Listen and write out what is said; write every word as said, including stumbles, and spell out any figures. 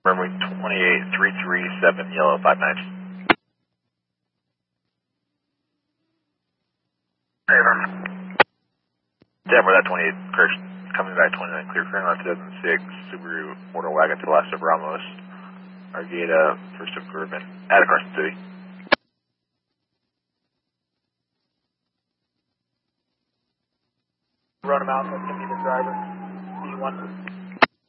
Runway twenty-eight three three seven, yellow five nine. Denver, that twenty-eight, correction, coming back twenty-nine, clear current on two thousand six Subaru Motor Wagon to last of Ramos, Argata, first of Urban, at Carson City. Run him out, that's going to be the driver, D one.